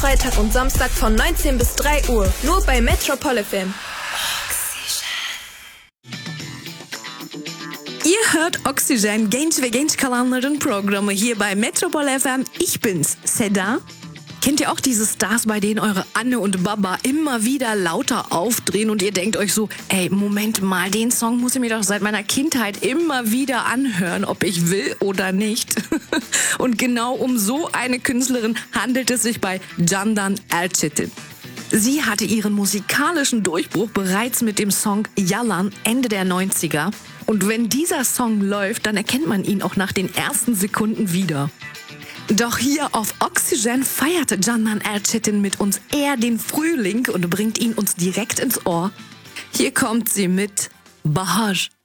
Freitag und Samstag von 19 bis 3 Uhr. Nur bei Metropol FM. Ihr hört Oxygen, genç ve genç kalanların Programme hier bei Metropol FM. Ich bin's, Seda. Kennt ihr auch diese Stars, bei denen eure Anne und Baba immer wieder lauter aufdrehen und ihr denkt euch so, ey, Moment mal, den Song muss ich mir doch seit meiner Kindheit immer wieder anhören, ob ich will oder nicht. Und genau um so eine Künstlerin handelt es sich bei Candan Erçetin. Sie hatte ihren musikalischen Durchbruch bereits mit dem Song Yalan Ende der 90er. Und wenn dieser Song läuft, dann erkennt man ihn auch nach den ersten Sekunden wieder. Doch hier auf Oxygen feierte Candan Erçetin mit uns eher den Frühling und bringt ihn uns direkt ins Ohr. Hier kommt sie mit Bahar.